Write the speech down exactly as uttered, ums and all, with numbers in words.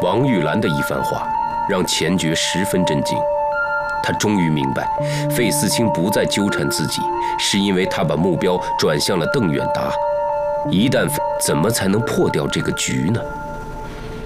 王玉兰的一番话让钱觉十分震惊，他终于明白，费思清不再纠缠自己，是因为他把目标转向了邓远达。一旦怎么才能破掉这个局呢？